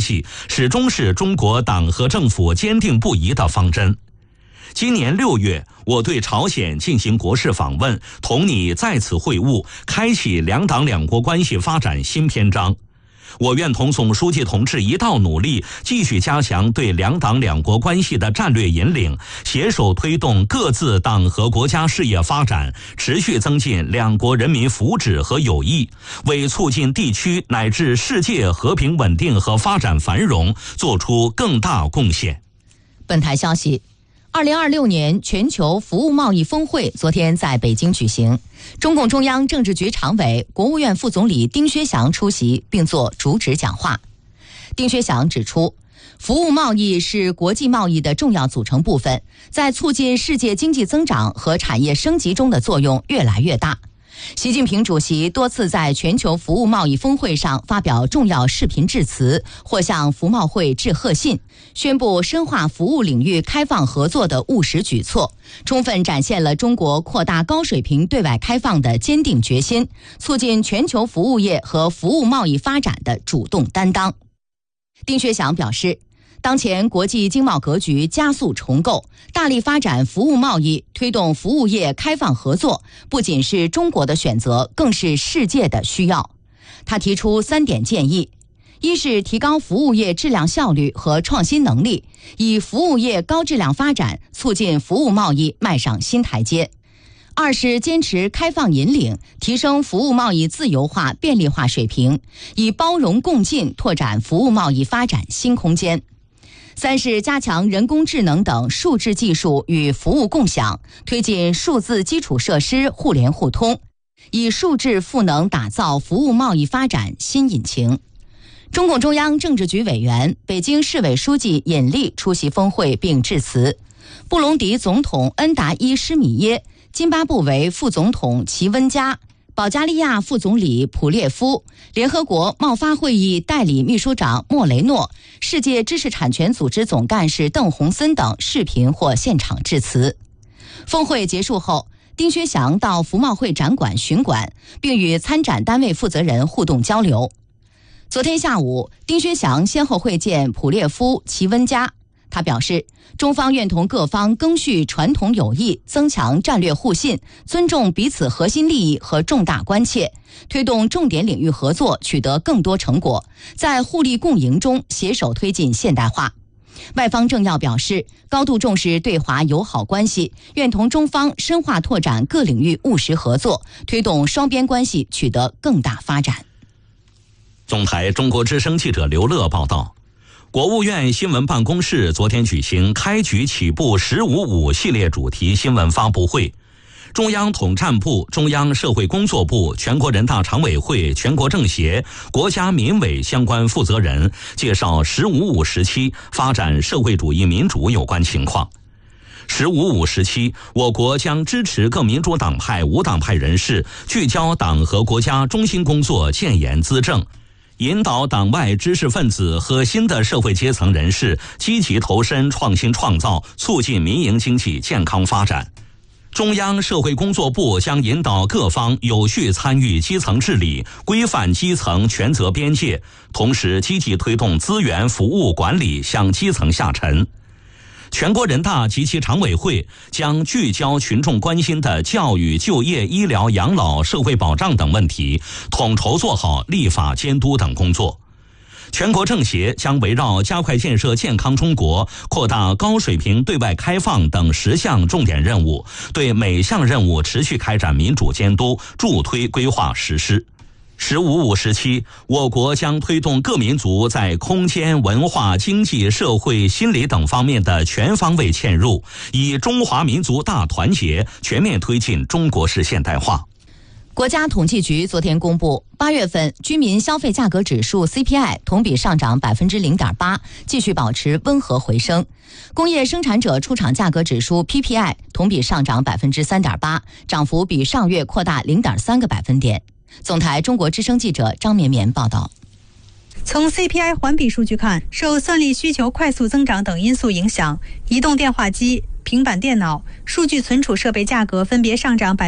系始终是中国党和政府坚定不移的方针。今年6月，我对朝鲜进行国事访问，同你在此会晤，开启两党两国关系发展新篇章。我愿同总书记同志一道努力，继续加强对两党两国关系的战略引领，携手推动各自党和国家事业发展，持续增进两国人民福祉和友谊，为促进地区乃至世界和平稳定和发展繁荣做出更大贡献。 本台消息，2026年全球服务贸易峰会昨天在北京举行，中共中央政治局常委、国务院副总理丁薛祥出席并作主旨讲话。丁薛祥指出，服务贸易是国际贸易的重要组成部分，在促进世界经济增长和产业升级中的作用越来越大。习近平主席多次在全球服务贸易峰会上发表重要视频致辞，或向服贸会致贺信，宣布深化服务领域开放合作的务实举措，充分展现了中国扩大高水平对外开放的坚定决心，促进全球服务业和服务贸易发展的主动担当。丁薛祥表示，当前国际经贸格局加速重构，大力发展服务贸易，推动服务业开放合作，不仅是中国的选择，更是世界的需要。他提出3点建议：一是提高服务业质量效率和创新能力，以服务业高质量发展促进服务贸易迈上新台阶；二是坚持开放引领，提升服务贸易自由化便利化水平，以包容共进拓展服务贸易发展新空间；三是加强人工智能等数字技术与服务共享，推进数字基础设施互联互通，以数字赋能打造服务贸易发展新引擎。中共中央政治局委员、北京市委书记尹力出席峰会并致辞。布隆迪总统恩达伊施米耶、津巴布韦副总统齐温加、保加利亚副总理普列夫、联合国贸发会议代理秘书长莫雷诺、世界知识产权组织总干事邓洪森等视频或现场致辞。峰会结束后，丁薛祥到服贸会展馆巡馆，并与参展单位负责人互动交流。昨天下午，丁薛祥先后会见普列夫、齐温加。他表示，中方愿同各方赓续传统友谊，增强战略互信，尊重彼此核心利益和重大关切，推动重点领域合作取得更多成果，在互利共赢中携手推进现代化。外方政要表示，高度重视对华友好关系，愿同中方深化拓展各领域务实合作，推动双边关系取得更大发展。 总台中国之声记者刘乐报道，国务院新闻办公室昨天举行开局起步“15.5”系列主题新闻发布会。中央统战部、中央社会工作部、全国人大常委会、全国政协、国家民委相关负责人介绍“15.5”时期发展社会主义民主有关情况。“15.5”时期，我国将支持各民主党派、无党派人士聚焦党和国家中心工作，建言资政，引导党外知识分子和新的社会阶层人士积极投身创新创造，促进民营经济健康发展。中央社会工作部将引导各方有序参与基层治理，规范基层权责边界，同时积极推动资源服务管理向基层下沉。全国人大及其常委会将聚焦群众关心的教育、就业、医疗、养老、社会保障等问题，统筹做好立法监督等工作。全国政协将围绕加快建设健康中国、扩大高水平对外开放等10项重点任务，对每项任务持续开展民主监督，助推规划实施。“15.5”时期，我国将推动各民族在空间、文化、经济、社会、心理等方面的全方位嵌入，以中华民族大团结全面推进中国式现代化。 国家统计局昨天公布，8月份居民消费价格指数 CPI 同比上涨 0.8%， 继续保持温和回升。工业生产者出厂价格指数 PPI 同比上涨 3.8%， 涨幅比上月扩大 0.3个百分点。总台中国之声记者张绵绵报道。 从 CPI 环比数据看，受算力需求快速增长等因素影响，移动电话机、平板电脑、数据存储设备价格分别上涨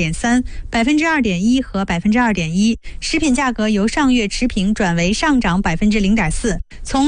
2.3%、2.1% 和 2.1%， 食品价格由上月持平转为上涨 0.4%。从